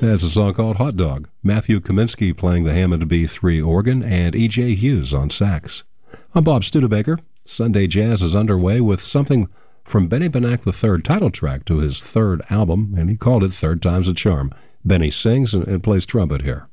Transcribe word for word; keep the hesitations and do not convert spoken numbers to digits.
That's a song called Hot Dog. Matthew Kaminsky playing the Hammond B three organ and E J Hughes on sax. I'm Bob Studebaker. Sunday Jazz is underway with something from Benny Benack the third, title track to his third album, and he called it Third Time's a Charm. Benny sings and, and plays trumpet here.